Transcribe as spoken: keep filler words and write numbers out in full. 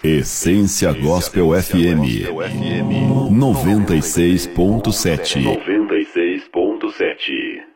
Essência Gospel F M noventa e seis ponto sete. noventa e seis ponto sete.